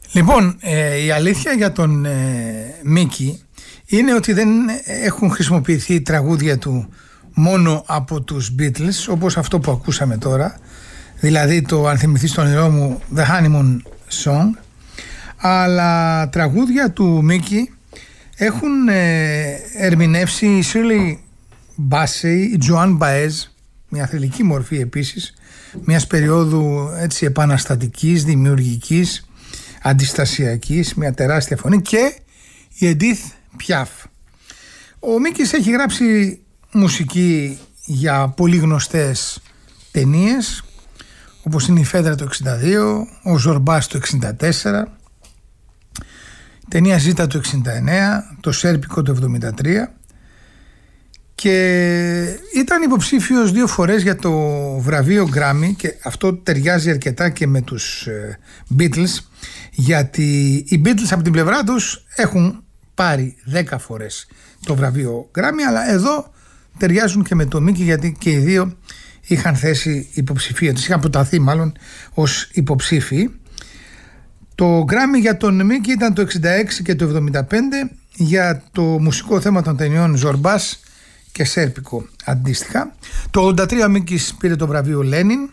Λοιπόν, η αλήθεια για τον Μίκη είναι ότι δεν έχουν χρησιμοποιηθεί τραγούδια του μόνο από τους Beatles, όπως αυτό που ακούσαμε τώρα, δηλαδή το «Αν θυμηθείς τον όνειρό μου», The Honeymoon Song, αλλά τραγούδια του Μίκη έχουν ερμηνεύσει η Shirley Bassey, η Joan Baez, μια θρυλική μορφή επίσης, μιας περίοδου έτσι επαναστατικής, δημιουργικής, αντιστασιακής, μια τεράστια φωνή, και η Edith Piaf. Ο Μίκης έχει γράψει μουσική για πολύ γνωστές ταινίες, όπως είναι η Φέδρα το 62, ο Ζορμπάς το 64, η ταινία Ζήτα το 69, το Σέρπικο το 73, και ήταν υποψήφιος 2 φορές για το βραβείο Grammy, και αυτό ταιριάζει αρκετά και με τους Beatles, γιατί οι Beatles από την πλευρά τους έχουν πάρει 10 φορές το βραβείο Grammy, αλλά εδώ ταιριάζουν και με το Μίκη, γιατί και οι δύο είχαν θέσει υποψηφία τους, είχαν προταθεί μάλλον ως υποψήφοι. Το Grammy για τον Μίκη ήταν το 66 και το 75 για το μουσικό θέμα των ταινιών Ζορμπάς και Σέρπικο αντίστοιχα. Το 83 ο Μίκης πήρε το βραβείο Λένιν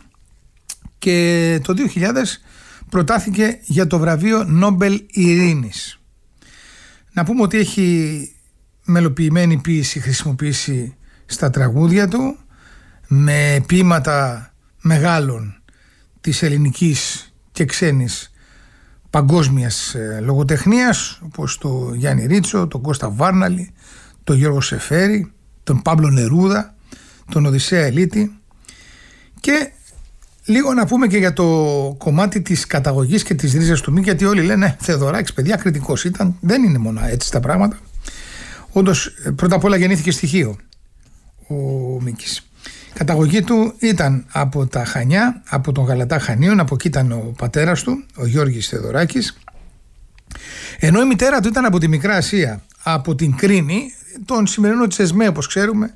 και το 2000 προτάθηκε για το βραβείο Νόμπελ Ειρήνης. Να πούμε ότι έχει μελοποιημένη ποίηση χρησιμοποιήσει στα τραγούδια του, με ποίηματα μεγάλων της ελληνικής και ξένης παγκόσμιας λογοτεχνίας, όπως το Γιάννη Ρίτσο, τον Κώστα Βάρναλη, τον Γιώργο Σεφέρη, τον Παύλο Νερούδα, τον Οδυσσέα Ελίτη. Και λίγο να πούμε και για το κομμάτι της καταγωγής και της ρίζας του Μίκη, γιατί όλοι λένε Θεοδωράκης, παιδιά, κριτικός ήταν. Δεν είναι μόνο έτσι τα πράγματα. Όντως, πρώτα απ' όλα γεννήθηκε στη Χίο ο Μίκης. Η καταγωγή του ήταν από τα Χανιά, από τον Γαλατά Χανίων, από εκεί ήταν ο πατέρας του, ο Γιώργης Θεοδωράκης. Ενώ η μητέρα του ήταν από τη Μικρά Ασία, από την Κρίνη, τον σημερινό Τσεσμέ όπως ξέρουμε,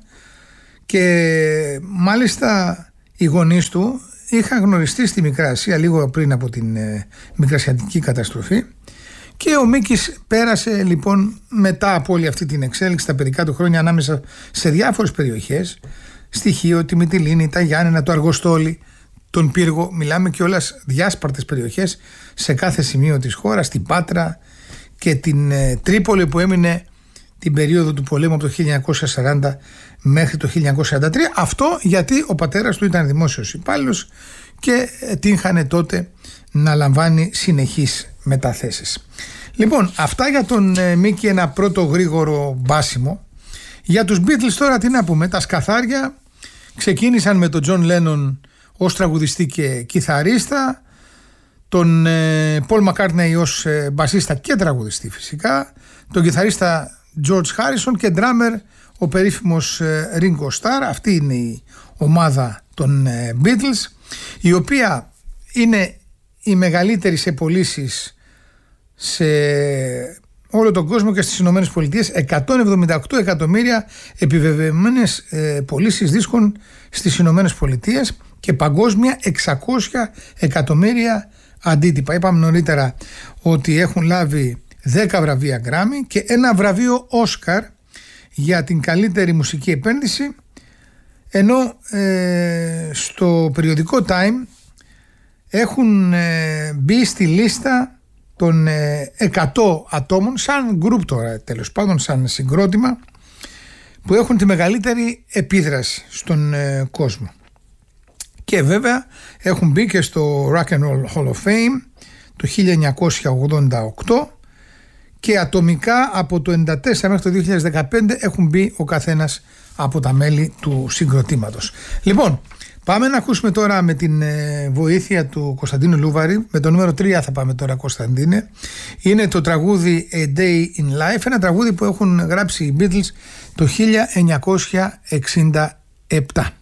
και μάλιστα οι γονείς του είχαν γνωριστεί στη Μικρά Ασία λίγο πριν από την Μικρασιατική καταστροφή, και ο Μίκης πέρασε λοιπόν μετά από όλη αυτή την εξέλιξη τα παιδικά του χρόνια ανάμεσα σε διάφορες περιοχές, στη Χίο, τη Μυτιλήνη, τα Γιάννενα, το Αργοστόλι, τον Πύργο. Μιλάμε και όλες διάσπαρτες περιοχές σε κάθε σημείο της χώρας, την Πάτρα και την Τρίπολη που έμεινε την περίοδο του πολέμου από το 1940 μέχρι το 1943. Αυτό γιατί ο πατέρας του ήταν δημόσιος υπάλληλος και τύχανε τότε να λαμβάνει συνεχείς μεταθέσεις. Λοιπόν, αυτά για τον Μίκη, ένα πρώτο γρήγορο μπάσιμο. Για τους Beatles τώρα τι να πούμε. Τα σκαθάρια ξεκίνησαν με τον Τζον Λένον ως τραγουδιστή και κιθαρίστα, τον Πολ Μακκάρτνεϊ ως μπασίστα και τραγουδιστή φυσικά, τον κιθαρίστα George Harrison και ντράμερ ο περίφημος Ringo Starr. Αυτή είναι η ομάδα των Beatles, η οποία είναι η μεγαλύτερη σε πωλήσεις σε όλο τον κόσμο και στις Ηνωμένες Πολιτείες. 178 εκατομμύρια επιβεβαιωμένες πωλήσεις δίσκων στις Ηνωμένες Πολιτείες και παγκόσμια 600 εκατομμύρια αντίτυπα. Είπαμε νωρίτερα ότι έχουν λάβει 10 βραβεία Grammy και ένα βραβείο Oscar για την καλύτερη μουσική επένδυση, ενώ στο περιοδικό Time έχουν μπει στη λίστα των 100 ατόμων, σαν γκρουπ τώρα τέλος πάντων, σαν συγκρότημα, που έχουν τη μεγαλύτερη επίδραση στον κόσμο. Και βέβαια έχουν μπει και στο Rock and Roll Hall of Fame το 1988, και ατομικά από το 1994 μέχρι το 2015 έχουν μπει ο καθένας από τα μέλη του συγκροτήματος. Λοιπόν, πάμε να ακούσουμε τώρα με την βοήθεια του Κωνσταντίνου Λούβαρη. Με το νούμερο 3 θα πάμε τώρα, Κωνσταντίνε. Είναι το τραγούδι A Day in Life, ένα τραγούδι που έχουν γράψει οι Beatles το 1967.